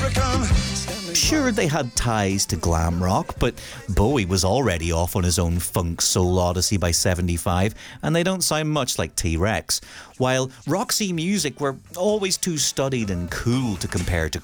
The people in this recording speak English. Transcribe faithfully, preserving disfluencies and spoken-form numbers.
Sure, they had ties to glam rock, but Bowie was already off on his own funk soul odyssey by seventy-five, and they don't sound much like T-Rex. While Roxy Music were always too studied and cool to compare to